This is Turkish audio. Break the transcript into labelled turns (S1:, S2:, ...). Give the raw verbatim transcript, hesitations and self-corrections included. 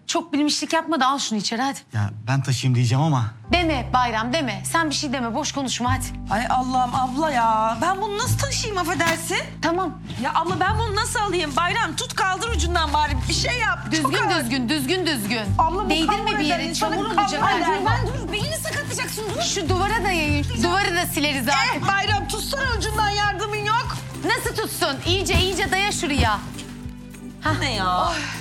S1: çok bilmişlik yapma da al şunu içeri hadi.
S2: Ya ben taşıyayım diyeceğim ama.
S1: Deme Bayram deme. Sen bir şey deme, boş konuşma hadi.
S3: Ay Allah'ım abla ya. Ben bunu nasıl taşıyayım affedersin?
S1: Tamam.
S3: Ya abla ben bunu nasıl alayım? Bayram tut kaldır ucundan bari. Bir şey yap. Çok
S1: Düzgün
S3: ağır.
S1: düzgün, düzgün düzgün.
S3: Abla bu
S1: Değdirme
S3: kavga
S1: bir
S3: eder,
S1: yere,
S3: insanın
S1: çamur
S3: kavga
S1: olacak.
S3: eder.
S1: Ay,
S3: Ben
S1: dur, beynini sakatlayacaksın. Dur. Şu duvara da yayın. Duvarı da sileriz artık.
S3: Eh Bayram tutsana ucundan, yardımın yok.
S1: Nasıl tutsun? İyice iyice daya şuraya.
S3: Ne ya?